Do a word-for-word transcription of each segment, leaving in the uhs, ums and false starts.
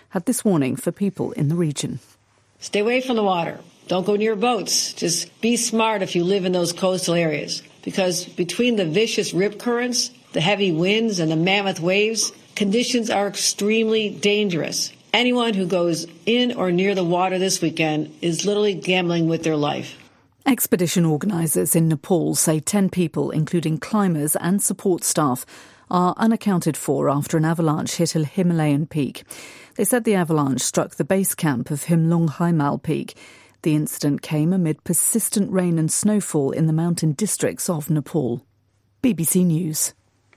had this warning for people in the region. Stay away from the water. Don't go near boats. Just be smart if you live in those coastal areas. Because between the vicious rip currents, the heavy winds, and the mammoth waves, conditions are extremely dangerous. Anyone who goes in or near the water this weekend is literally gambling with their life. Expedition organisers in Nepal say ten people, including climbers and support staff, are unaccounted for after an avalanche hit a Himalayan peak. They said the avalanche struck the base camp of Himlung Haimal Peak. The incident came amid persistent rain and snowfall in the mountain districts of Nepal. B B C News.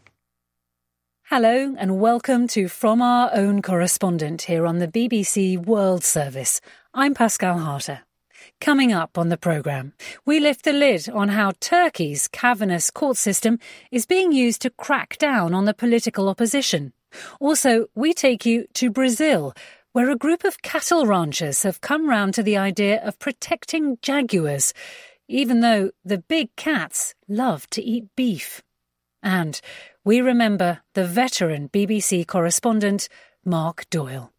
Hello and welcome to From Our Own Correspondent here on the B B C World Service. I'm Pascal Harter. Coming up on the programme, we lift the lid on how Turkey's cavernous court system is being used to crack down on the political opposition. Also, we take you to Brazil, where a group of cattle ranchers have come round to the idea of protecting jaguars, even though the big cats love to eat beef. And we remember the veteran B B C correspondent Mark Doyle.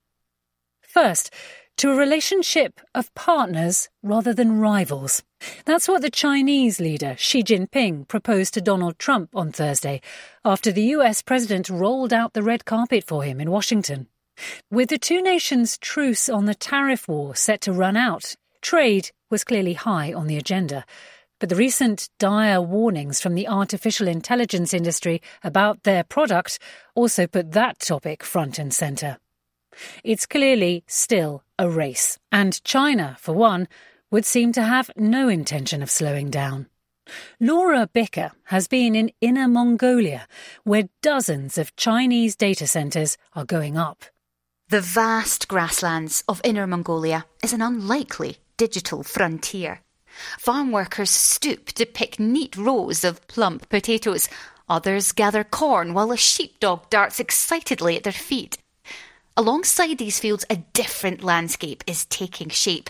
First, to a relationship of partners rather than rivals. That's what the Chinese leader Xi Jinping proposed to Donald Trump on Thursday after the U S president rolled out the red carpet for him in Washington. With the two nations' truce on the tariff war set to run out, trade was clearly high on the agenda. But the recent dire warnings from the artificial intelligence industry about their product also put that topic front and centre. It's clearly still a race, and China, for one, would seem to have no intention of slowing down. Laura Bicker has been in Inner Mongolia, where dozens of Chinese data centres are going up. The vast grasslands of Inner Mongolia is an unlikely digital frontier. Farm workers stoop to pick neat rows of plump potatoes. Others gather corn while a sheepdog darts excitedly at their feet. Alongside these fields, a different landscape is taking shape.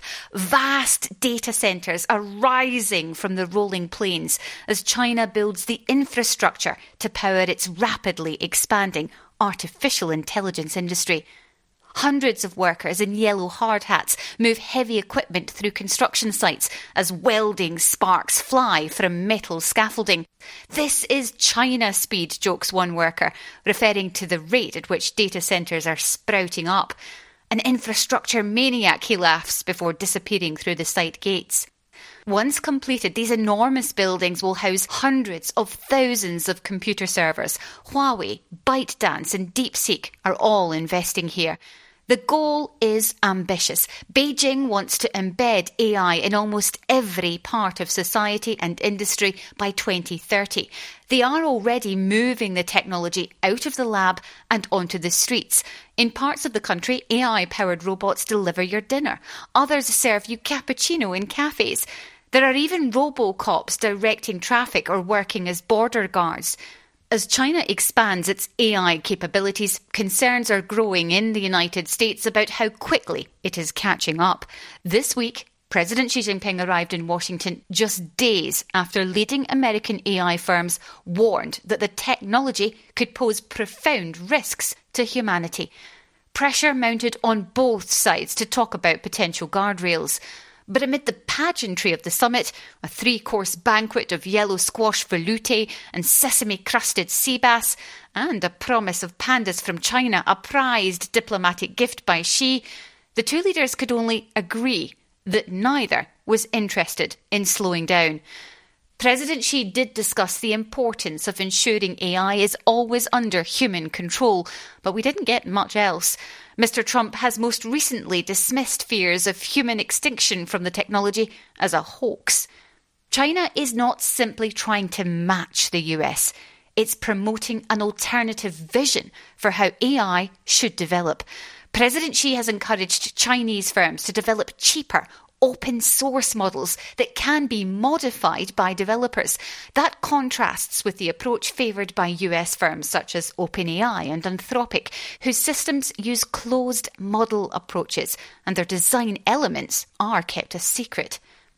Vast data centres are rising from the rolling plains as China builds the infrastructure to power its rapidly expanding artificial intelligence industry. Hundreds of workers in yellow hard hats move heavy equipment through construction sites as welding sparks fly from metal scaffolding. This is China speed, jokes one worker, referring to the rate at which data centres are sprouting up. An infrastructure maniac, he laughs before disappearing through the site gates. Once completed, these enormous buildings will house hundreds of thousands of computer servers. Huawei, ByteDance and DeepSeek are all investing here. The goal is ambitious. Beijing wants to embed A I in almost every part of society and industry by twenty thirty. They are already moving the technology out of the lab and onto the streets. In parts of the country, A I-powered robots deliver your dinner. Others serve you cappuccino in cafes. There are even robo-cops directing traffic or working as border guards. As China expands its A I capabilities, concerns are growing in the United States about how quickly it is catching up. This week, President Xi Jinping arrived in Washington just days after leading American A I firms warned that the technology could pose profound risks to humanity. Pressure mounted on both sides to talk about potential guardrails. But amid the pageantry of the summit, a three-course banquet of yellow squash velouté and sesame-crusted sea bass, and a promise of pandas from China, a prized diplomatic gift by Xi, the two leaders could only agree that neither was interested in slowing down. President Xi did discuss the importance of ensuring A I is always under human control, but we didn't get much else. Mister Trump has most recently dismissed fears of human extinction from the technology as a hoax. China is not simply trying to match the U S. It's promoting an alternative vision for how A I should develop. President Xi has encouraged Chinese firms to develop cheaper, open source models that can be modified by developers. That contrasts with the approach favoured by U S firms such as OpenAI and Anthropic, whose systems use closed model approaches and their design elements are kept a secret.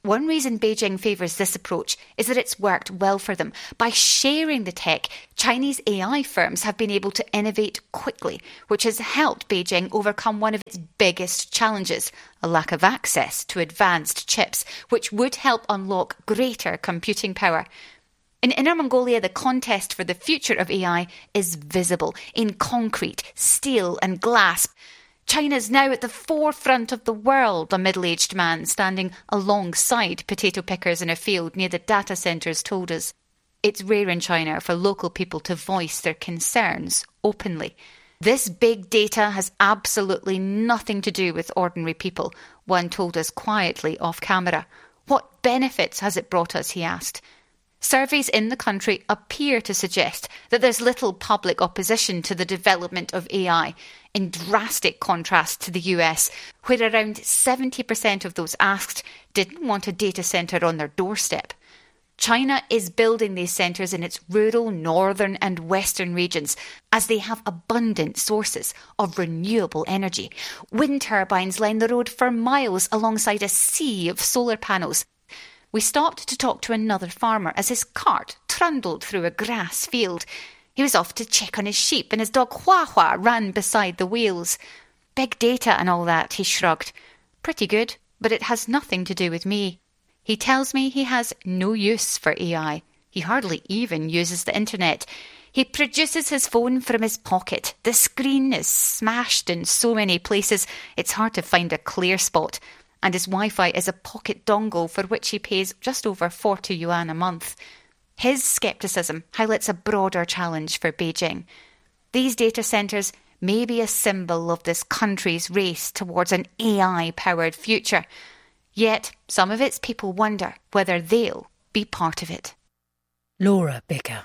One reason Beijing favours this approach is that it's worked well for them. By sharing the tech, Chinese A I firms have been able to innovate quickly, which has helped Beijing overcome one of its biggest challenges, a lack of access to advanced chips, which would help unlock greater computing power. In Inner Mongolia, the contest for the future of A I is visible in concrete, steel and glass. China's now at the forefront of the world, a middle-aged man standing alongside potato pickers in a field near the data centres told us. It's rare in China for local people to voice their concerns openly. This big data has absolutely nothing to do with ordinary people, one told us quietly off camera. What benefits has it brought us, he asked. Surveys in the country appear to suggest that there's little public opposition to the development of A I, in drastic contrast to the U S, where around seventy percent of those asked didn't want a data centre on their doorstep. China is building these centres in its rural northern and western regions as they have abundant sources of renewable energy. Wind turbines line the road for miles alongside a sea of solar panels. We stopped to talk to another farmer as his cart trundled through a grass field. He was off to check on his sheep and his dog Hua Hua ran beside the wheels. Big data and all that, he shrugged. Pretty good, but it has nothing to do with me. He tells me he has no use for A I. He hardly even uses the internet. He produces his phone from his pocket. The screen is smashed in so many places, it's hard to find a clear spot. And his Wi-Fi is a pocket dongle for which he pays just over forty yuan a month. His scepticism highlights a broader challenge for Beijing. These data centres may be a symbol of this country's race towards an A I-powered future. Yet some of its people wonder whether they'll be part of it. Laura Bicker.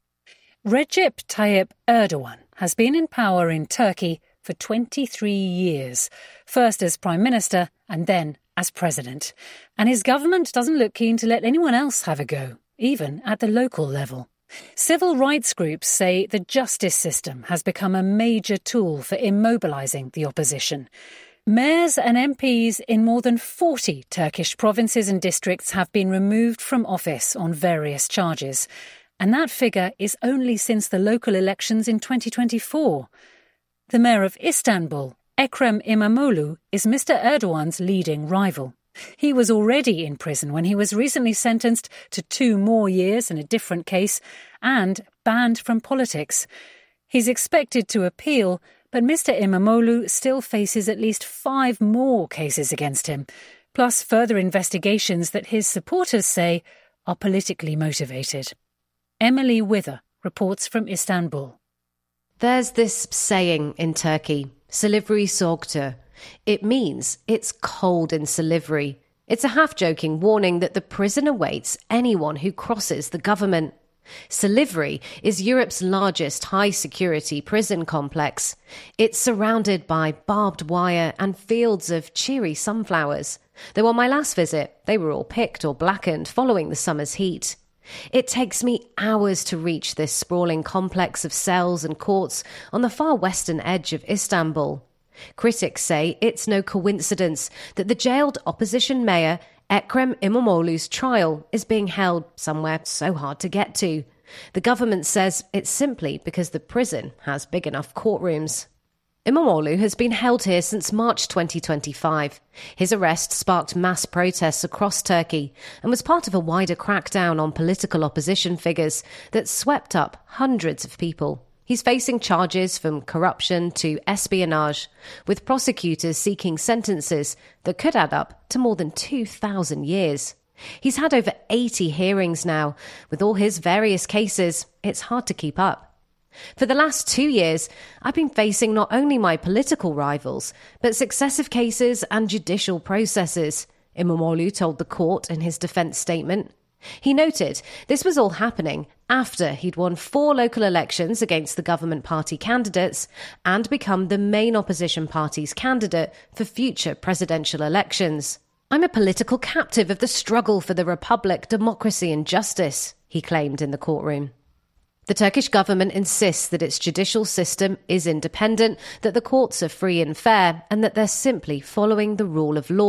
Recep Tayyip Erdogan has been in power in Turkey for twenty-three years, first as Prime Minister and then as President. And his government doesn't look keen to let anyone else have a go, even at the local level. Civil rights groups say the justice system has become a major tool for immobilising the opposition. Mayors and M Ps in more than forty Turkish provinces and districts have been removed from office on various charges. And that figure is only since the local elections in twenty twenty-four. The mayor of Istanbul, Ekrem İmamoğlu, is Mister Erdogan's leading rival. He was already in prison when he was recently sentenced to two more years in a different case and banned from politics. He's expected to appeal, but Mister İmamoğlu still faces at least five more cases against him, plus further investigations that his supporters say are politically motivated. Emily Wither reports from Istanbul. There's this saying in Turkey, Silivri Soğuktur. It means it's cold in Silivri. It's a half-joking warning that the prison awaits anyone who crosses the government. Silivri is Europe's largest high-security prison complex. It's surrounded by barbed wire and fields of cheery sunflowers. Though on my last visit, they were all picked or blackened following the summer's heat. It takes me hours to reach this sprawling complex of cells and courts on the far western edge of Istanbul. Critics say it's no coincidence that the jailed opposition mayor Ekrem İmamoğlu's trial is being held somewhere so hard to get to. The government says it's simply because the prison has big enough courtrooms. İmamoğlu has been held here since March twenty twenty-five. His arrest sparked mass protests across Turkey and was part of a wider crackdown on political opposition figures that swept up hundreds of people. He's facing charges from corruption to espionage, with prosecutors seeking sentences that could add up to more than two thousand years. He's had over eighty hearings now. With all his various cases, it's hard to keep up. For the last two years, I've been facing not only my political rivals, but successive cases and judicial processes, İmamoğlu told the court in his defence statement. He noted this was all happening after he'd won four local elections against the government party candidates and become the main opposition party's candidate for future presidential elections. I'm a political captive of the struggle for the republic, democracy and justice, he claimed in the courtroom. The Turkish government insists that its judicial system is independent, that the courts are free and fair, and that they're simply following the rule of law.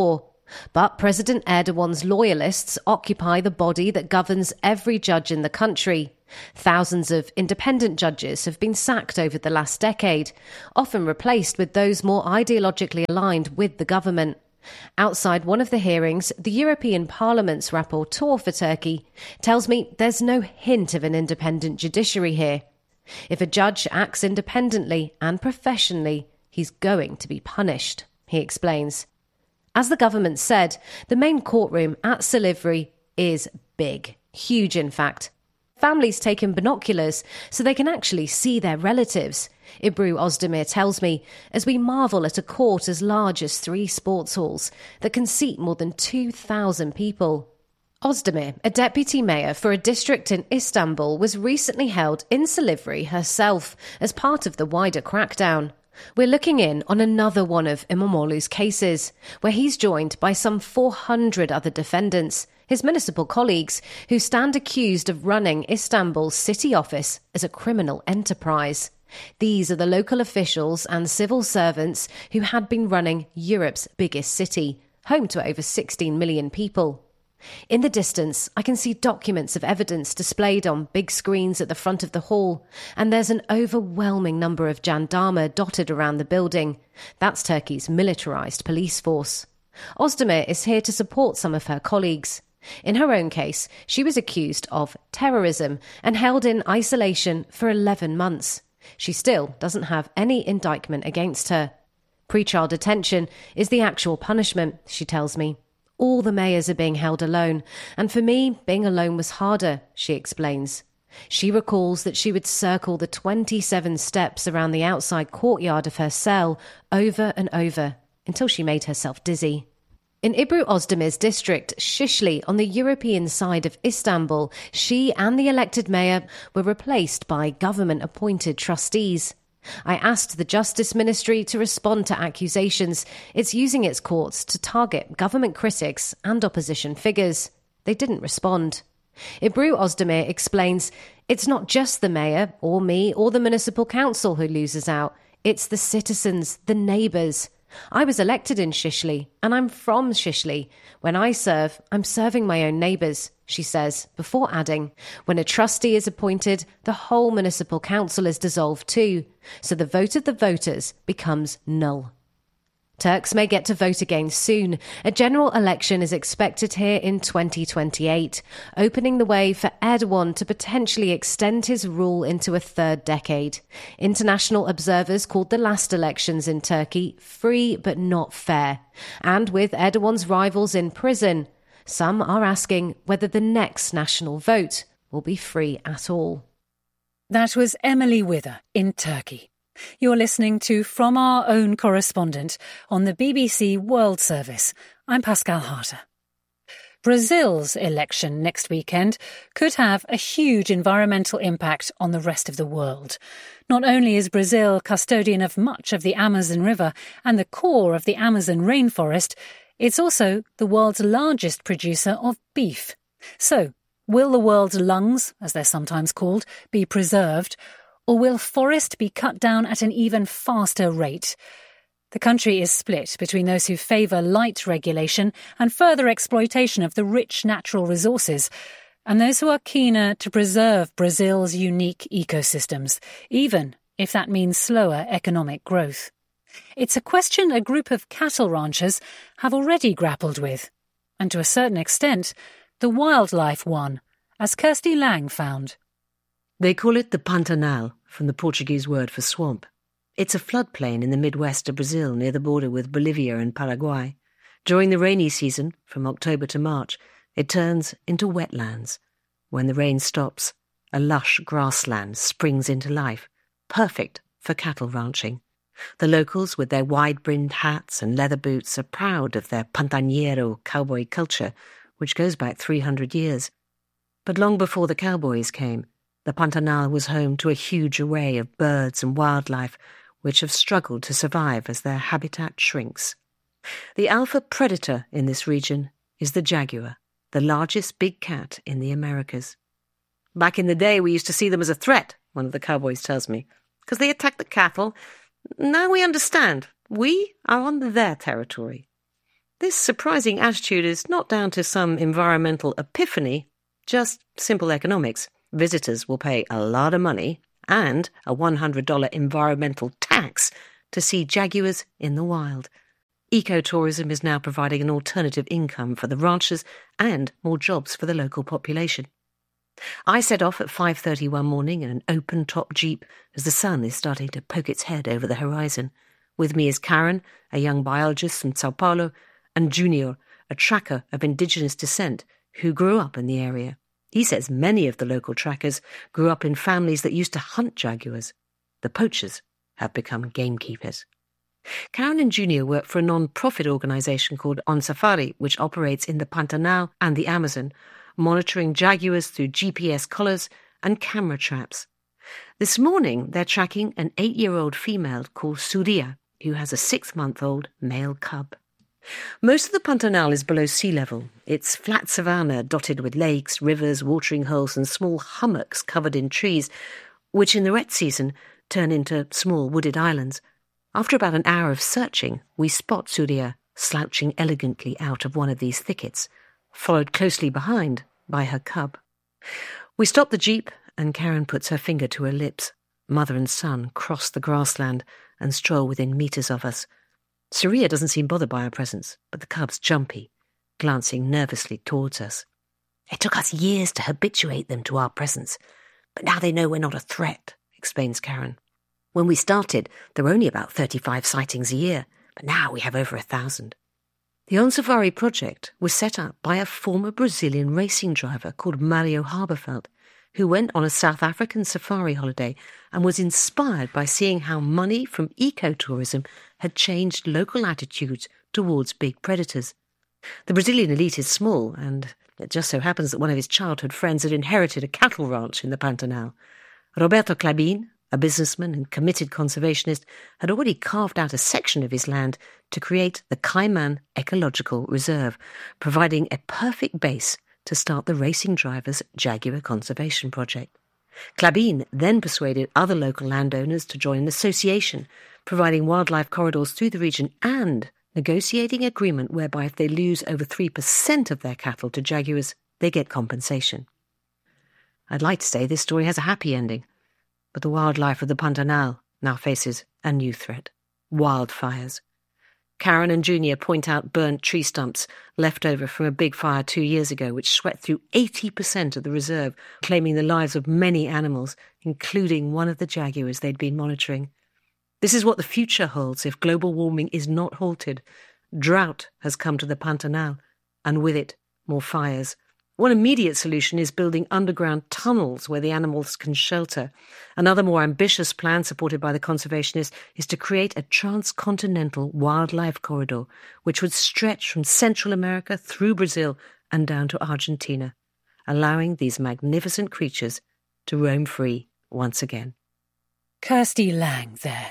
But President Erdogan's loyalists occupy the body that governs every judge in the country. Thousands of independent judges have been sacked over the last decade, often replaced with those more ideologically aligned with the government. Outside one of the hearings, the European Parliament's rapporteur for Turkey tells me there's no hint of an independent judiciary here. If a judge acts independently and professionally, he's going to be punished, he explains. As the government said, the main courtroom at Silivri is big, huge in fact. Families take in binoculars so they can actually see their relatives, Ebru Ozdemir tells me, as we marvel at a court as large as three sports halls that can seat more than two thousand people. Ozdemir, a deputy mayor for a district in Istanbul, was recently held in Silivri herself as part of the wider crackdown. We're looking in on another one of Imamoglu's cases, where he's joined by some four hundred other defendants, his municipal colleagues, who stand accused of running Istanbul's city office as a criminal enterprise. These are the local officials and civil servants who had been running Europe's biggest city, home to over sixteen million people. In the distance, I can see documents of evidence displayed on big screens at the front of the hall, and there's an overwhelming number of jandarma dotted around the building. That's Turkey's militarised police force. Ozdemir is here to support some of her colleagues. In her own case, she was accused of terrorism and held in isolation for eleven months. She still doesn't have any indictment against her. Pre-trial detention is the actual punishment, she tells me. All the mayors are being held alone, and for me, being alone was harder, she explains. She recalls that she would circle the twenty-seven steps around the outside courtyard of her cell over and over until she made herself dizzy. In Ebru Ozdemir's district, Şişli, on the European side of Istanbul, she and the elected mayor were replaced by government-appointed trustees. I asked the Justice Ministry to respond to accusations it's using its courts to target government critics and opposition figures. They didn't respond. Ebru Ozdemir explains, it's not just the mayor or me or the municipal council who loses out. It's the citizens, the neighbours. I was elected in Şişli, and I'm from Şişli. When I serve, I'm serving my own neighbours, she says, before adding, when a trustee is appointed, the whole municipal council is dissolved too, so the vote of the voters becomes null. Turks may get to vote again soon. A general election is expected here in twenty twenty-eight, opening the way for Erdogan to potentially extend his rule into a third decade. International observers called the last elections in Turkey free but not fair. And with Erdogan's rivals in prison, some are asking whether the next national vote will be free at all. That was Emily Wither in Turkey. You're listening to From Our Own Correspondent on the B B C World Service. I'm Pascal Harter. Brazil's election next weekend could have a huge environmental impact on the rest of the world. Not only is Brazil custodian of much of the Amazon River and the core of the Amazon rainforest, it's also the world's largest producer of beef. So, will the world's lungs, as they're sometimes called, be preserved? Or will forest be cut down at an even faster rate? The country is split between those who favour light regulation and further exploitation of the rich natural resources, and those who are keener to preserve Brazil's unique ecosystems, even if that means slower economic growth. It's a question a group of cattle ranchers have already grappled with, and to a certain extent, the wildlife one, as Kirsty Lang found. They call it the Pantanal, from the Portuguese word for swamp. It's a floodplain in the midwest of Brazil near the border with Bolivia and Paraguay. During the rainy season, from October to March, it turns into wetlands. When the rain stops, a lush grassland springs into life, perfect for cattle ranching. The locals, with their wide-brimmed hats and leather boots, are proud of their pantaneiro cowboy culture, which goes back three hundred years. But long before the cowboys came, the Pantanal was home to a huge array of birds and wildlife which have struggled to survive as their habitat shrinks. The alpha predator in this region is the jaguar, the largest big cat in the Americas. Back in the day, we used to see them as a threat, one of the cowboys tells me, because they attack the cattle. Now we understand. We are on their territory. This surprising attitude is not down to some environmental epiphany, just simple economics. Visitors will pay a lot of money and a one hundred dollars environmental tax to see jaguars in the wild. Ecotourism is now providing an alternative income for the ranchers and more jobs for the local population. I set off at five thirty one morning in an open-top Jeep as the sun is starting to poke its head over the horizon. With me is Karen, a young biologist from Sao Paulo, and Junior, a tracker of indigenous descent who grew up in the area. He says many of the local trackers grew up in families that used to hunt jaguars. The poachers have become gamekeepers. Karen and Junior work for a non-profit organisation called On Safari, which operates in the Pantanal and the Amazon, monitoring jaguars through G P S collars and camera traps. This morning, they're tracking an eight-year-old female called Surya, who has a six-month-old male cub. Most of the Pantanal is below sea level. It's flat savanna dotted with lakes, rivers, watering holes and small hummocks covered in trees, which in the wet season turn into small wooded islands. After about an hour of searching, we spot Surya slouching elegantly out of one of these thickets, followed closely behind by her cub. We stop the jeep and Karen puts her finger to her lips. Mother and son cross the grassland and stroll within metres of us. Surya doesn't seem bothered by our presence, but the cub's jumpy, glancing nervously towards us. It took us years to habituate them to our presence, but now they know we're not a threat, explains Karen. When we started, there were only about thirty-five sightings a year, but now we have over a thousand. The On Safari project was set up by a former Brazilian racing driver called Mario Haberfeld, who went on a South African safari holiday and was inspired by seeing how money from ecotourism had changed local attitudes towards big predators. The Brazilian elite is small, and it just so happens that one of his childhood friends had inherited a cattle ranch in the Pantanal. Roberto Clabin, a businessman and committed conservationist, had already carved out a section of his land to create the Caiman Ecological Reserve, providing a perfect base to start the racing drivers' Jaguar Conservation Project. Clabin then persuaded other local landowners to join an association, providing wildlife corridors through the region and negotiating an agreement whereby if they lose over three percent of their cattle to jaguars, they get compensation. I'd like to say this story has a happy ending, but the wildlife of the Pantanal now faces a new threat: wildfires. Karen and Junior point out burnt tree stumps left over from a big fire two years ago which swept through eighty percent of the reserve, claiming the lives of many animals, including one of the jaguars they'd been monitoring. This is what the future holds if global warming is not halted. Drought has come to the Pantanal, and with it, more fires. One immediate solution is building underground tunnels where the animals can shelter. Another more ambitious plan, supported by the conservationists, is to create a transcontinental wildlife corridor which would stretch from Central America through Brazil and down to Argentina, allowing these magnificent creatures to roam free once again. Kirsty Lang there.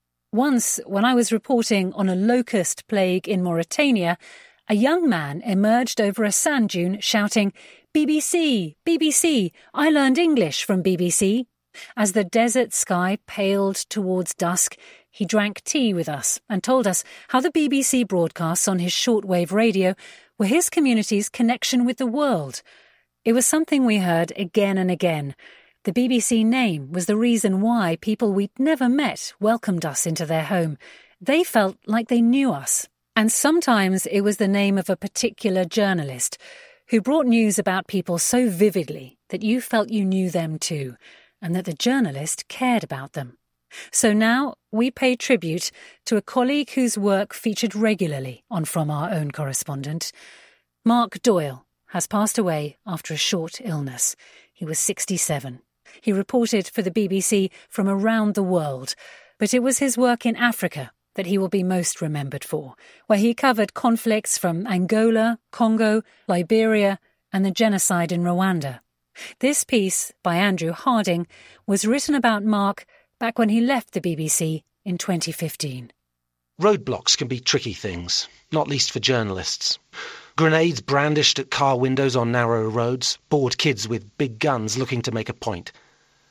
Once, when I was reporting on a locust plague in Mauritania, a young man emerged over a sand dune shouting, "B B C, B B C, I learned English from B B C." As the desert sky paled towards dusk, he drank tea with us and told us how the B B C broadcasts on his shortwave radio were his community's connection with the world. It was something we heard again and again. The B B C name was the reason why people we'd never met welcomed us into their home. They felt like they knew us. And sometimes it was the name of a particular journalist who brought news about people so vividly that you felt you knew them too, and that the journalist cared about them. So now we pay tribute to a colleague whose work featured regularly on From Our Own Correspondent. Mark Doyle has passed away after a short illness. He was sixty-seven. He reported for the B B C from around the world, but it was his work in Africa that he will be most remembered for, where he covered conflicts from Angola, Congo, Liberia, and the genocide in Rwanda. This piece, by Andrew Harding, was written about Mark back when he left the B B C in twenty fifteen. Roadblocks can be tricky things, not least for journalists. Grenades brandished at car windows on narrow roads, bored kids with big guns looking to make a point.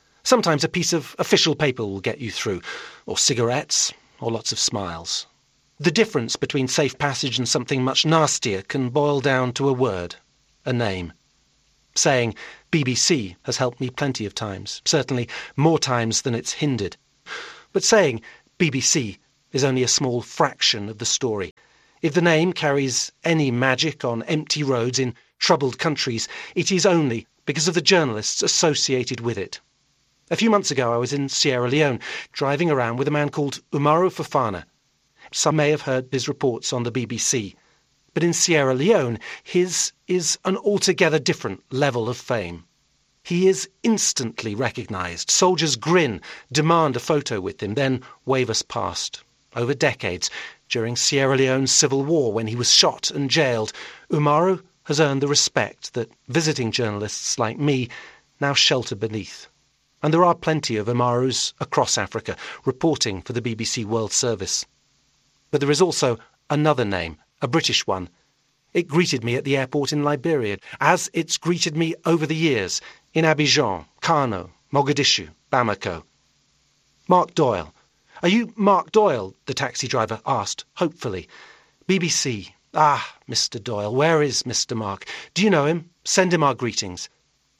Sometimes a piece of official paper will get you through, or cigarettes, or lots of smiles. The difference between safe passage and something much nastier can boil down to a word, a name. Saying B B C has helped me plenty of times, certainly more times than it's hindered. But saying B B C is only a small fraction of the story. If the name carries any magic on empty roads in troubled countries, it is only because of the journalists associated with it. A few months ago I was in Sierra Leone, driving around with a man called Umaru Fofana. Some may have heard his reports on the B B C. But in Sierra Leone, his is an altogether different level of fame. He is instantly recognised. Soldiers grin, demand a photo with him, then wave us past. Over decades, during Sierra Leone's civil war, when he was shot and jailed, Umaru has earned the respect that visiting journalists like me now shelter beneath. And there are plenty of Umarus across Africa reporting for the B B C World Service. But there is also another name, a British one. It greeted me at the airport in Liberia, as it's greeted me over the years in Abidjan, Kano, Mogadishu, Bamako. Mark Doyle. Are you Mark Doyle? The taxi driver asked, hopefully. B B C. Ah, Mister Doyle, where is Mister Mark? Do you know him? Send him our greetings.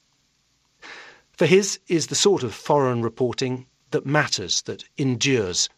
For his is the sort of foreign reporting that matters, that endures.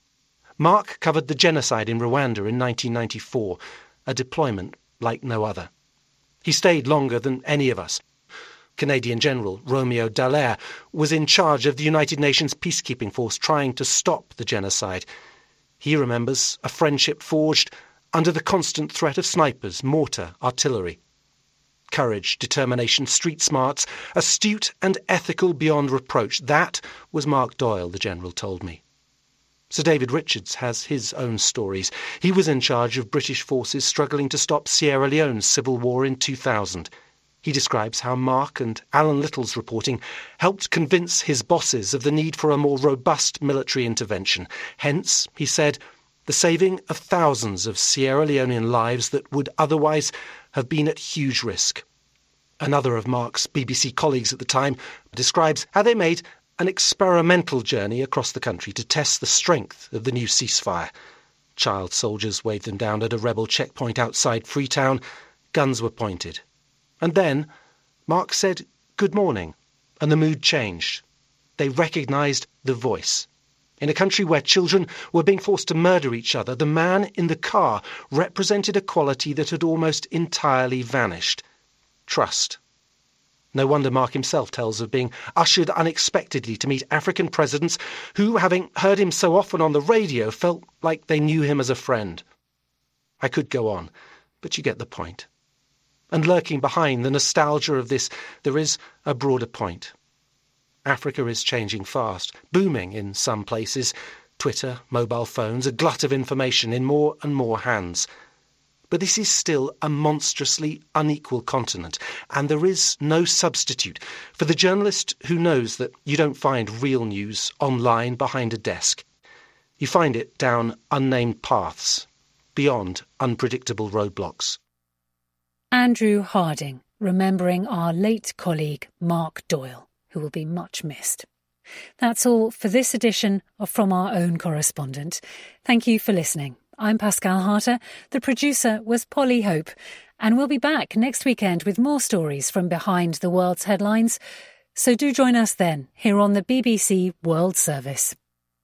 Mark covered the genocide in Rwanda in nineteen ninety-four, a deployment like no other. He stayed longer than any of us. Canadian General Romeo Dallaire was in charge of the United Nations peacekeeping force trying to stop the genocide. He remembers a friendship forged under the constant threat of snipers, mortar, artillery. Courage, determination, street smarts, astute and ethical beyond reproach. That was Mark Doyle, the General told me. Sir David Richards has his own stories. He was in charge of British forces struggling to stop Sierra Leone's civil war in two thousand. He describes how Mark and Alan Little's reporting helped convince his bosses of the need for a more robust military intervention. Hence, he said, the saving of thousands of Sierra Leonean lives that would otherwise have been at huge risk. Another of Mark's B B C colleagues at the time describes how they made an experimental journey across the country to test the strength of the new ceasefire. Child soldiers waved them down at a rebel checkpoint outside Freetown. Guns were pointed. And then Mark said, "Good morning," and the mood changed. They recognised the voice. In a country where children were being forced to murder each other, the man in the car represented a quality that had almost entirely vanished. Trust. No wonder Mark himself tells of being ushered unexpectedly to meet African presidents who, having heard him so often on the radio, felt like they knew him as a friend. I could go on, but you get the point. And lurking behind the nostalgia of this, there is a broader point. Africa is changing fast, booming in some places. Twitter, mobile phones, a glut of information in more and more hands. But this is still a monstrously unequal continent, and there is no substitute for the journalist who knows that you don't find real news online behind a desk. You find it down unnamed paths, beyond unpredictable roadblocks. Andrew Harding, remembering our late colleague Mark Doyle, who will be much missed. That's all for this edition of From Our Own Correspondent. Thank you for listening. I'm Pascal Harter. The producer was Polly Hope. And we'll be back next weekend with more stories from behind the world's headlines. So do join us then, here on the B B C World Service.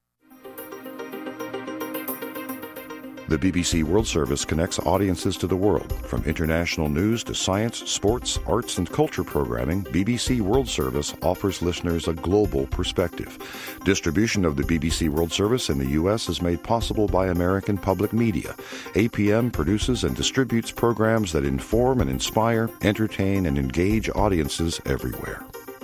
The B B C World Service connects audiences to the world. From international news to science, sports, arts and culture programming, B B C World Service offers listeners a global perspective. Distribution of the B B C World Service in the U S is made possible by American Public Media. A P M produces and distributes programs that inform and inspire, entertain and engage audiences everywhere.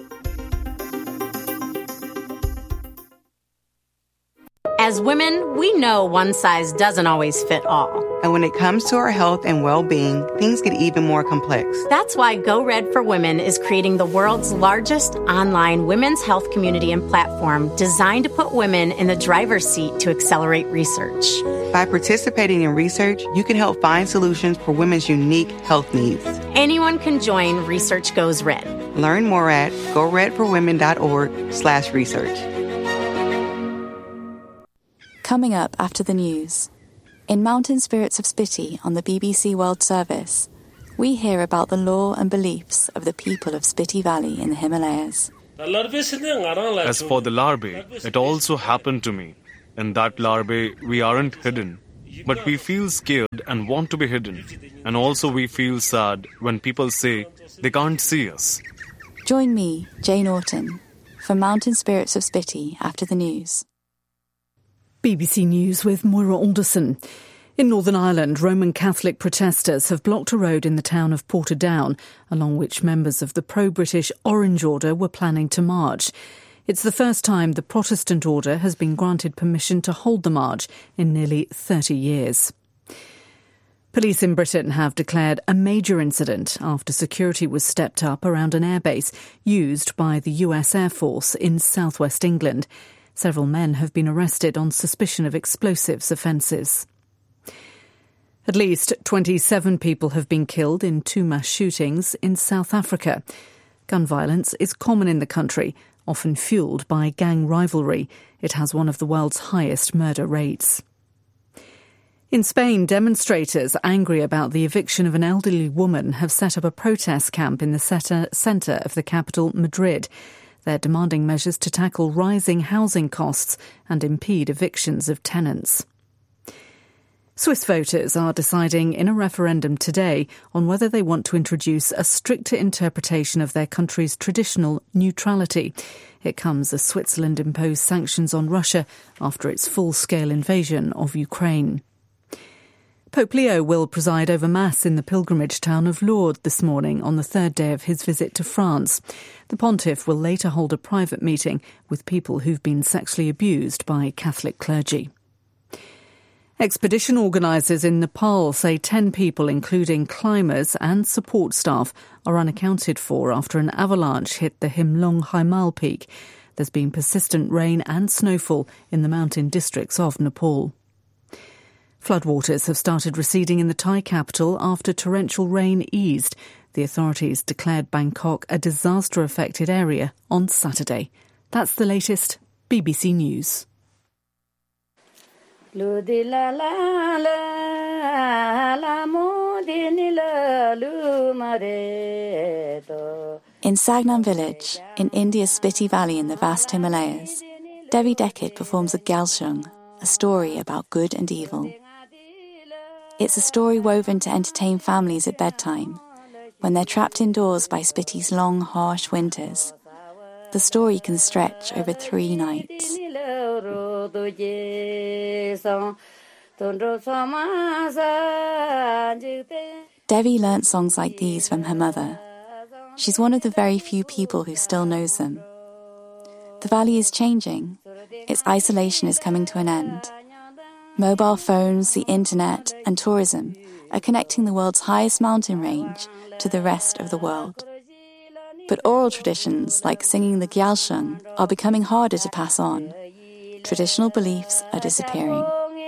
As women, we know one size doesn't always fit all. And when it comes to our health and well-being, things get even more complex. That's why Go Red for Women is creating the world's largest online women's health community and platform designed to put women in the driver's seat to accelerate research. By participating in research, you can help find solutions for women's unique health needs. Anyone can join Research Goes Red. Learn more at go red for women dot org slash research. Coming up after the news, In Mountain Spirits of Spiti on the B B C World Service, we hear about the law and beliefs of the people of Spiti Valley in the Himalayas. As for the larvae, it also happened to me. In that larvae, we aren't hidden, but we feel scared and want to be hidden. And also we feel sad when people say they can't see us. Join me, Jane Orton, for Mountain Spirits of Spiti after the news. B B C News with Moira Alderson. In Northern Ireland, Roman Catholic protesters have blocked a road in the town of Portadown, along which members of the pro-British Orange Order were planning to march. It's the first time the Protestant Order has been granted permission to hold the march in nearly thirty years. Police in Britain have declared a major incident after security was stepped up around an airbase used by the U S Air Force in southwest England. Several men have been arrested on suspicion of explosives offences. At least twenty-seven people have been killed in two mass shootings in South Africa. Gun violence is common in the country, often fuelled by gang rivalry. It has one of the world's highest murder rates. In Spain, demonstrators angry about the eviction of an elderly woman have set up a protest camp in the centre of the capital, Madrid. They're demanding measures to tackle rising housing costs and impede evictions of tenants. Swiss voters are deciding in a referendum today on whether they want to introduce a stricter interpretation of their country's traditional neutrality. It comes as Switzerland imposed sanctions on Russia after its full-scale invasion of Ukraine. Pope Leo will preside over Mass in the pilgrimage town of Lourdes this morning on the third day of his visit to France. The pontiff will later hold a private meeting with people who've been sexually abused by Catholic clergy. Expedition organisers in Nepal say ten people, including climbers and support staff, are unaccounted for after an avalanche hit the Himlong Himal peak. There's been persistent rain and snowfall in the mountain districts of Nepal. Floodwaters have started receding in the Thai capital after torrential rain eased. The authorities declared Bangkok a disaster-affected area on Saturday. That's the latest B B C News. In Sagnam village, in India's Spiti Valley in the vast Himalayas, Devi Dekit performs a Gyalsung, a story about good and evil. It's a story woven to entertain families at bedtime, when they're trapped indoors by Spiti's long, harsh winters. The story can stretch over three nights. Devi learnt songs like these from her mother. She's one of the very few people who still knows them. The valley is changing. Its isolation is coming to an end. Mobile phones, the internet, and tourism are connecting the world's highest mountain range to the rest of the world. But oral traditions like singing the Gyalsung are becoming harder to pass on. Traditional beliefs are disappearing.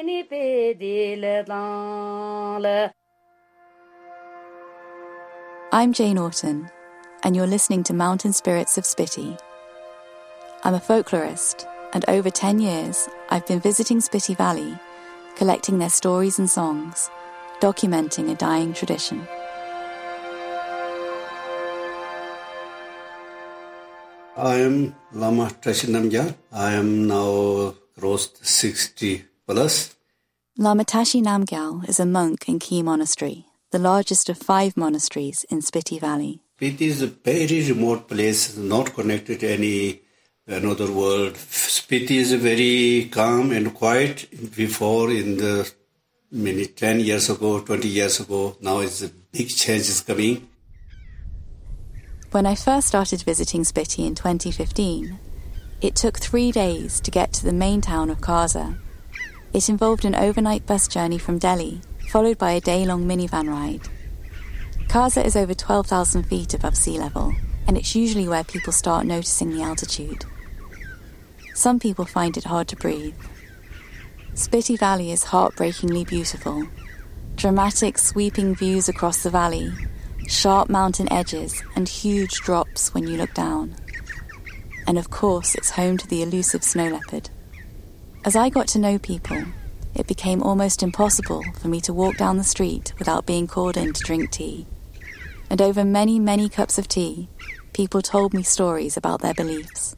I'm Jane Orton, and you're listening to Mountain Spirits of Spiti. I'm a folklorist, and over ten years I've been visiting Spiti Valley, collecting their stories and songs, documenting a dying tradition. I am Lama Tashi Namgyal. I am now close to sixty plus. Lama Tashi Namgyal is a monk in Key Monastery, the largest of five monasteries in Spiti Valley. It is a very remote place, not connected to any another world. Spiti is very calm and quiet. Before, in the maybe ten years ago, twenty years ago, now it's a big change is coming. When I first started visiting Spiti in twenty fifteen, it took three days to get to the main town of Kharsa. It involved an overnight bus journey from Delhi, followed by a day-long minivan ride. Kharsa is over twelve thousand feet above sea level, and it's usually where people start noticing the altitude. Some people find it hard to breathe. Spiti Valley is heartbreakingly beautiful. Dramatic sweeping views across the valley, sharp mountain edges and huge drops when you look down. And of course it's home to the elusive snow leopard. As I got to know people, it became almost impossible for me to walk down the street without being called in to drink tea. And over many, many cups of tea, people told me stories about their beliefs.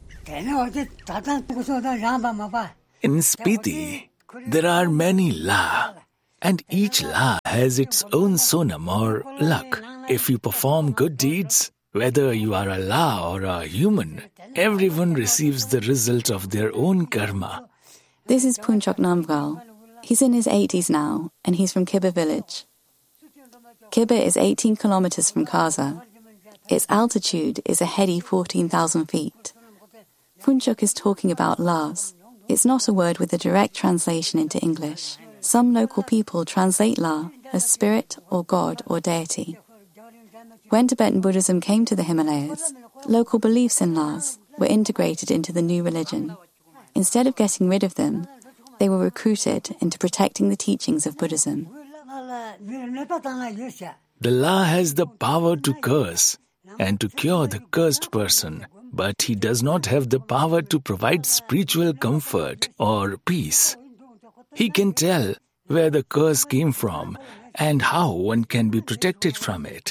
In Spiti, there are many La, and each La has its own sonam or luck. If you perform good deeds, whether you are a La or a human, everyone receives the result of their own karma. This is Punchok Namgal. He's in his eighties now, and he's from Kibbe village. Kibbe is eighteen kilometers from Kasa. Its altitude is a heady fourteen thousand feet. Punchok is talking about La's. It's not a word with a direct translation into English. Some local people translate La as spirit or God or deity. When Tibetan Buddhism came to the Himalayas, local beliefs in La's were integrated into the new religion. Instead of getting rid of them, they were recruited into protecting the teachings of Buddhism. The La has the power to curse and to cure the cursed person, but he does not have the power to provide spiritual comfort or peace. He can tell where the curse came from and how one can be protected from it.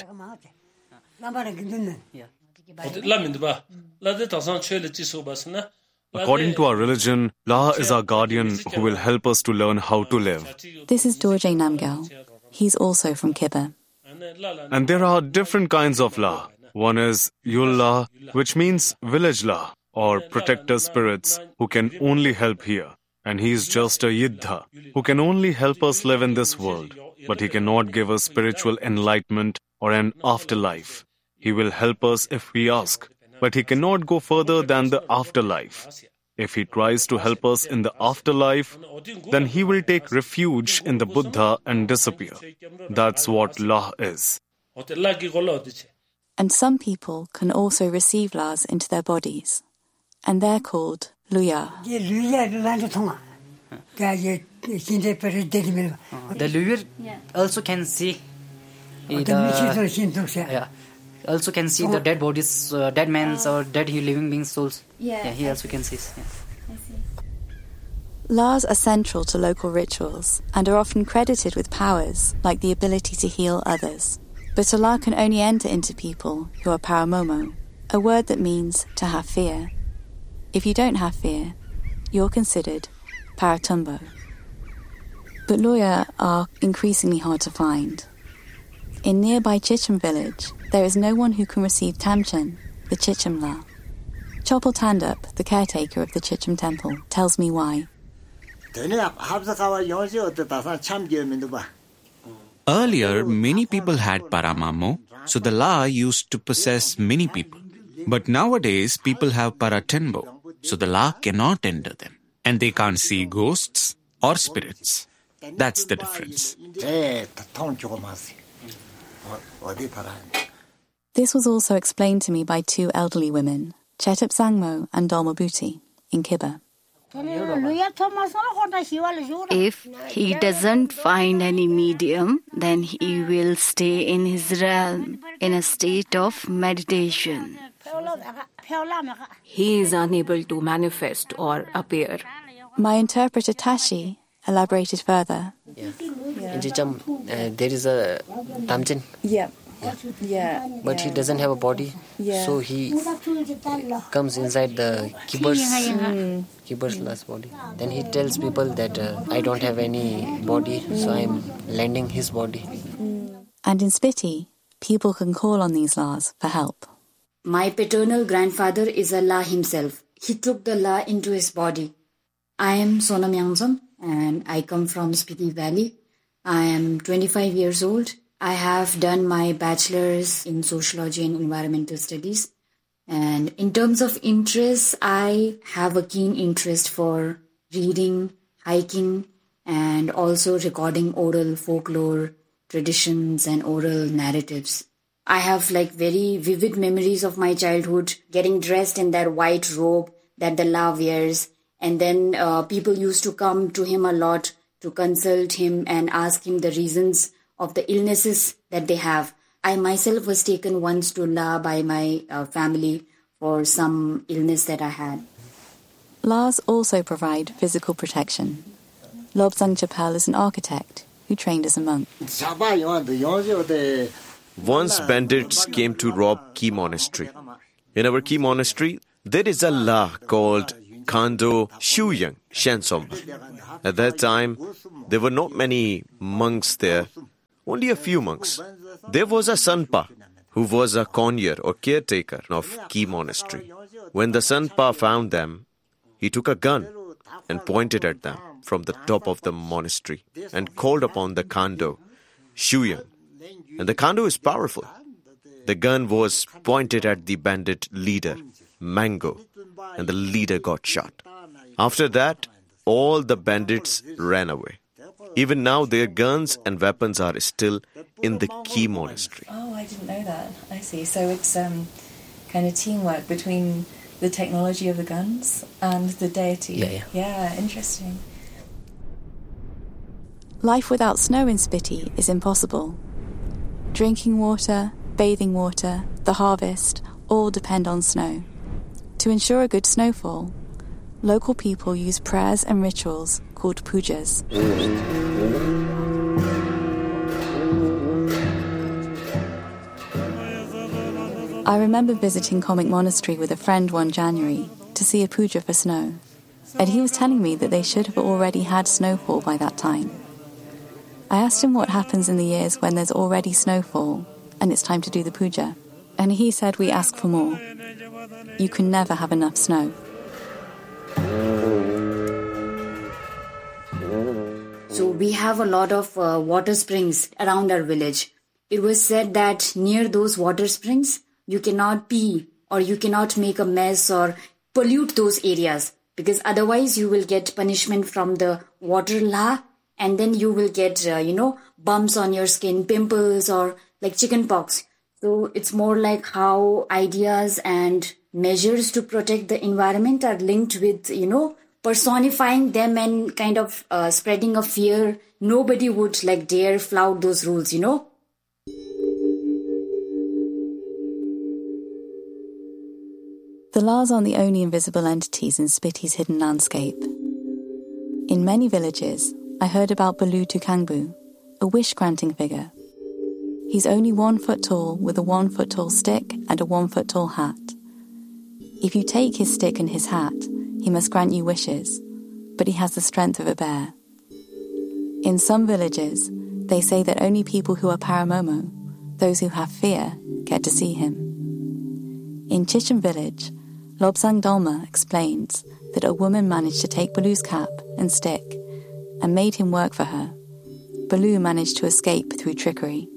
According to our religion, La is our guardian who will help us to learn how to live. This is Dorje Namgyal. He's also from Kibbe. And there are different kinds of La. One is Yul La, which means village La, or protector spirits who can only help here. And he is just a Yiddha, who can only help us live in this world, but he cannot give us spiritual enlightenment or an afterlife. He will help us if we ask, but he cannot go further than the afterlife. If he tries to help us in the afterlife, then he will take refuge in the Buddha and disappear. That's what La is. And some people can also receive La's into their bodies, and they're called Luya. The Luya also can see the, yeah, also can see the dead bodies, uh, dead men's or dead living beings' souls. Yeah, yeah he also can see. Yeah. La's are central to local rituals and are often credited with powers like the ability to heal others. But a La can only enter into people who are paramomo, a word that means to have fear. If you don't have fear, you're considered paratumbo. But Luya are increasingly hard to find. In nearby Chicham village, there is no one who can receive Tamchen, the Chicham La. Chopal Tandup, the caretaker of the Chicham temple, tells me why. Earlier, many people had paramamo, so the La used to possess many people. But nowadays, people have paratembo, so the La cannot enter them. And they can't see ghosts or spirits. That's the difference. This was also explained to me by two elderly women, Chetup Sangmo and Dolma Bhuti, in Kibbe. If he doesn't find any medium, then he will stay in his realm in a state of meditation. He is unable to manifest or appear. My interpreter Tashi elaborated further. Yeah. Yeah. In Chicham, uh, there is a Tamchen. Yeah. Yeah. Yeah. But yeah. he doesn't have a body, yeah. so he comes inside the Kibber's, mm. Kibber's last body. Then he tells people that uh, I don't have any body, so I'm lending his body. Mm. And in Spiti, people can call on these La's for help. My paternal grandfather is a La himself. He took the La into his body. I am Sonam Yangzam and I come from Spiti Valley. I am twenty-five years old. I have done my bachelor's in sociology and environmental studies. And in terms of interests, I have a keen interest for reading, hiking, and also recording oral folklore, traditions, and oral narratives. I have like very vivid memories of my childhood, getting dressed in that white robe that the La wears. And then uh, people used to come to him a lot to consult him and ask him the reasons of the illnesses that they have. I myself was taken once to La by my uh, family for some illness that I had. La's also provide physical protection. Lobsang Chapel is an architect who trained as a monk. Once bandits came to rob Key Monastery. In our Key Monastery, there is a La called Khando Shuyang Shansomba. At that time, there were not many monks there, only a few monks. There was a Sanpa, who was a conyer or caretaker of Key Monastery. When the Sanpa found them, he took a gun and pointed at them from the top of the monastery and called upon the Khando Shuyang. And the Khando is powerful. The gun was pointed at the bandit leader, Mango, and the leader got shot. After that, all the bandits ran away. Even now, their guns and weapons are still in the Key Monastery. Oh, I didn't know that. I see. So it's um, kind of teamwork between the technology of the guns and the deity. Yeah, yeah. Yeah, interesting. Life without snow in Spiti is impossible. Drinking water, bathing water, the harvest, all depend on snow. To ensure a good snowfall, local people use prayers and rituals called pujas. I remember visiting Comic Monastery with a friend one January to see a puja for snow, and he was telling me that they should have already had snowfall by that time. I asked him what happens in the years when there's already snowfall and it's time to do the puja, and he said we ask for more. You can never have enough snow. So we have a lot of uh, water springs around our village. It was said that near those water springs, you cannot pee or you cannot make a mess or pollute those areas, because otherwise you will get punishment from the water law, and then you will get, uh, you know, bumps on your skin, pimples, or like chicken pox. So it's more like how ideas and measures to protect the environment are linked with, you know, personifying them and kind of uh, spreading a fear. Nobody would like dare flout those rules, you know. The Lars aren't the only invisible entities in Spiti's hidden landscape. In many villages, I heard about Balu Tukangbu, a wish-granting figure. He's only one foot tall with a one foot tall stick and a one foot tall hat. If you take his stick and his hat, he must grant you wishes, but he has the strength of a bear. In some villages, they say that only people who are paramomo, those who have fear, get to see him. In Chichen village, Lobsang Dolma explains that a woman managed to take Balu's cap and stick and made him work for her. Balu managed to escape through trickery.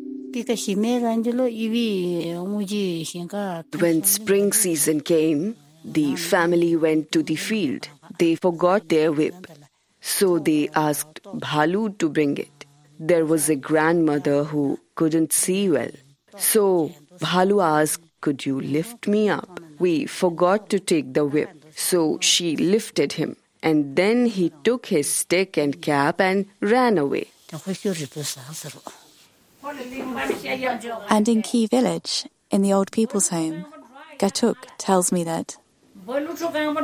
When spring season came, the family went to the field. They forgot their whip, so they asked Bhalu to bring it. There was a grandmother who couldn't see well, so Bhalu asked, "Could you lift me up?" We forgot to take the whip, so she lifted him, and then he took his stick and cap and ran away. And in Key village, in the old people's home, Gatuk tells me that Bhalu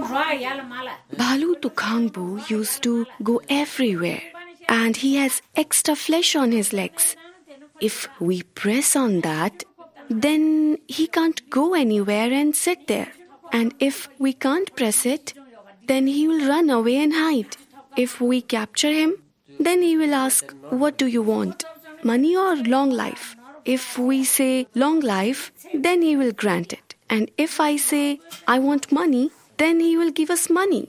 Tukangbu used to go everywhere, and he has extra flesh on his legs. If we press on that, then he can't go anywhere and sit there. And if we can't press it, then he will run away and hide. If we capture him, then he will ask, "What do you want? Money or long life?" If we say long life, then he will grant it. And if I say, "I want money," then he will give us money.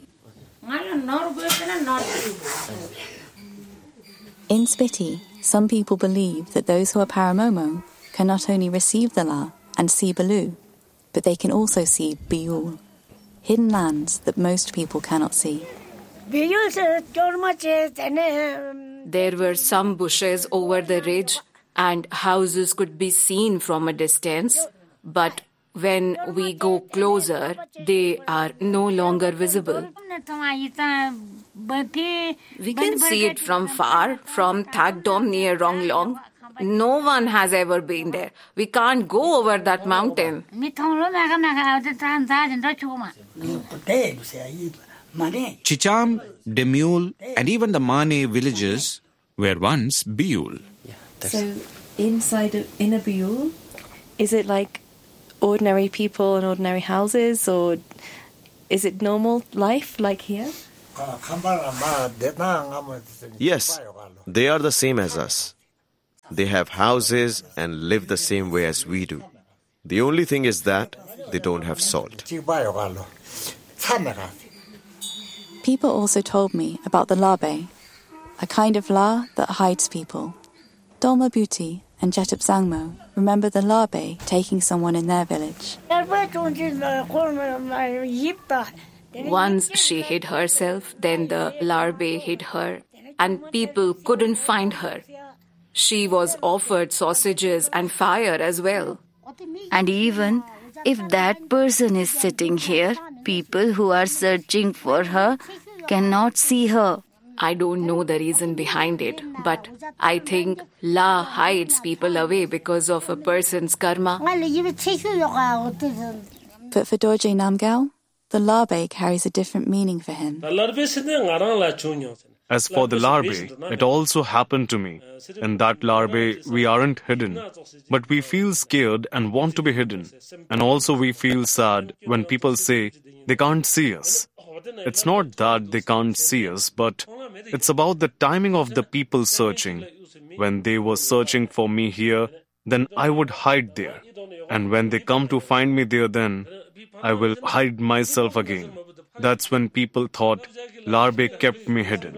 In Spiti, some people believe that those who are paramomo can not only receive the La and see Balu, but they can also see Biul, hidden lands that most people cannot see. There were some bushes over the ridge and houses could be seen from a distance, but when we go closer, they are no longer visible. We can see it from far, from Thakdom near Ronglong. No one has ever been there. We can't go over that mountain. Chicham, Demule, and even the Mane villages were once Biul. Yeah, so inside a, in a Biul, is it like ordinary people and ordinary houses, or is it normal life like here? Yes, they are the same as us. They have houses and live the same way as we do. The only thing is that they don't have salt. People also told me about the labe, a kind of la that hides people. Dolma Buti and Jetup Zangmo remember the labe taking someone in their village. Once she hid herself, then the larvae hid her, and people couldn't find her. She was offered sausages and fire as well. And even if that person is sitting here, people who are searching for her cannot see her. I don't know the reason behind it, but I think La hides people away because of a person's karma. But for Dorje Namgyal, the larvae carries a different meaning for him. As for the larvae, it also happened to me. In that larvae, we aren't hidden, but we feel scared and want to be hidden. And also we feel sad when people say they can't see us. It's not that they can't see us, but it's about the timing of the people searching. When they were searching for me here, then I would hide there. And when they come to find me there, then I will hide myself again. That's when people thought larvae kept me hidden.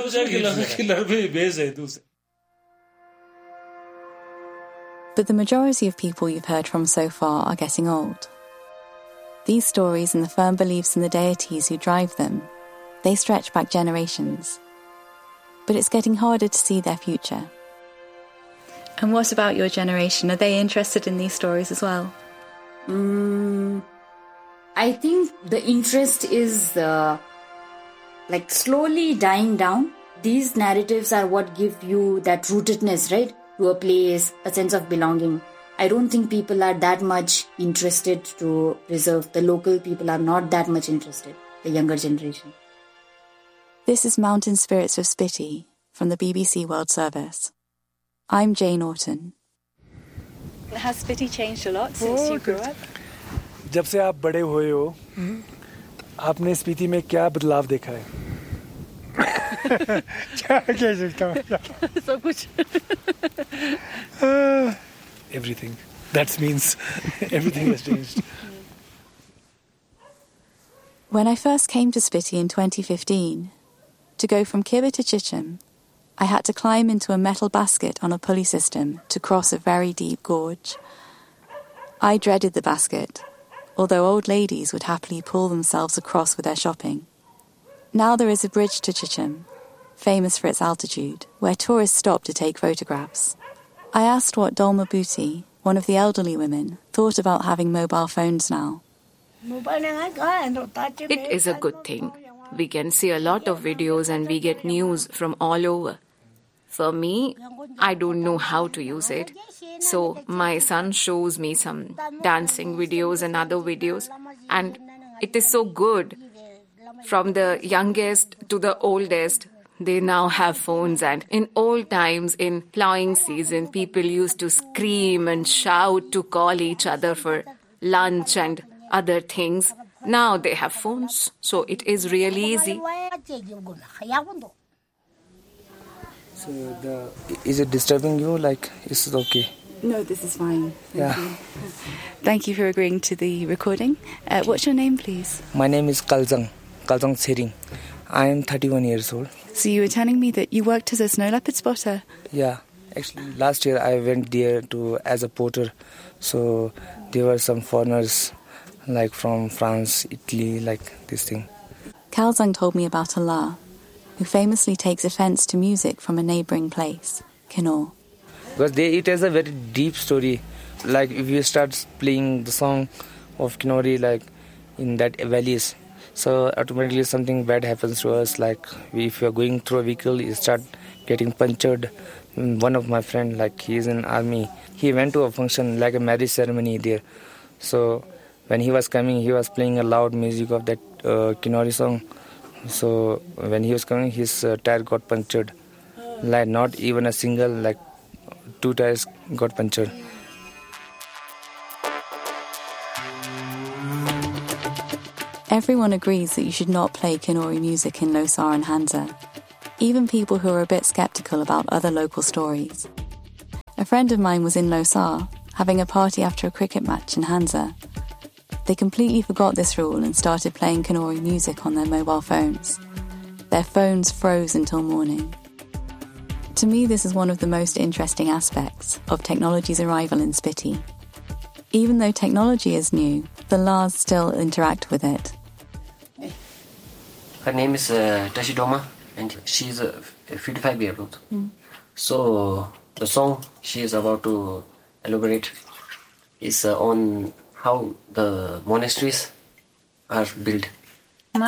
But the majority of people you've heard from so far are getting old. These stories and the firm beliefs in the deities who drive them, they stretch back generations. But it's getting harder to see their future. And what about your generation? Are they interested in these stories as well? Mm, I think the interest is uh, like slowly dying down. These narratives are what give you that rootedness, right? To a place, a sense of belonging. I don't think people are that much interested to preserve. The local people are not that much interested, the younger generation. This is Mountain Spirits of Spiti from the B B C World Service. I'm Jane Orton. Has Spiti changed a lot since you grew up? जब से आप बड़े हुए हो, आपने स्पीति में क्या बदलाव देखा है? क्या कह सकता हूँ? सब कुछ. Everything. That means everything has changed. When I first came to Spiti in twenty fifteen, to go from Kibbe to Chichim, I had to climb into a metal basket on a pulley system to cross a very deep gorge. I dreaded the basket, although old ladies would happily pull themselves across with their shopping. Now there is a bridge to Chichim, famous for its altitude, where tourists stop to take photographs. I asked what Dolma Buti, one of the elderly women, thought about having mobile phones now. It is a good thing. We can see a lot of videos and we get news from all over. For me, I don't know how to use it. So my son shows me some dancing videos and other videos, and it is so good. From the youngest to the oldest, they now have phones, and in old times, in plowing season, people used to scream and shout to call each other for lunch and other things. Now they have phones, so it is really easy. So the, is it disturbing you? Like, is it okay? No, this is fine. Thank yeah. you. Thank you for agreeing to the recording. Uh, what's your name, please? My name is Kalzang, Kalzang Tsering. I am thirty-one years old. So you were telling me that you worked as a snow leopard spotter? Yeah. Actually, last year I went there to as a porter. So there were some foreigners like from France, Italy, like this thing. Kalzang told me about Allah, who famously takes offence to music from a neighbouring place, Kinnaur. Because they, it has a very deep story. Like if you start playing the song of Kinnauri, like in that valleys, so automatically something bad happens to us. Like if you are going through a vehicle, you start getting punctured. One of my friend, like he is in army, he went to a function like a marriage ceremony there. So when he was coming, he was playing a loud music of that uh, Kinnauri song. So when he was coming, his uh, tire got punctured. Like not even a single, like two tires got punctured. Everyone agrees that you should not play Kanuri music in Losar and Hansa, even people who are a bit sceptical about other local stories. A friend of mine was in Losar, having a party after a cricket match in Hansa. They completely forgot this rule and started playing Kanuri music on their mobile phones. Their phones froze until morning. To me, this is one of the most interesting aspects of technology's arrival in Spiti. Even though technology is new, the Lars still interact with it. Her name is uh, Tashidoma, and she is uh, fifty-five years old. Mm. So the song she is about to elaborate is uh, on how the monasteries are built.